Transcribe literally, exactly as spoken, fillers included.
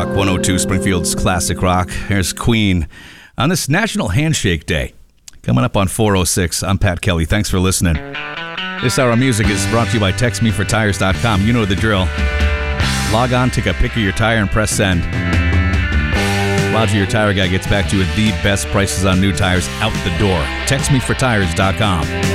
Rock one oh two, Springfield's Classic Rock. Here's Queen on this National Handshake Day. Coming up on four oh six, I'm Pat Kelly. Thanks for listening. This hour of music is brought to you by text me for tires dot com. You know the drill. Log on, take a pic of your tire, and press send. Lodger, your tire guy, gets back to you with the best prices on new tires out the door. text me for tires dot com.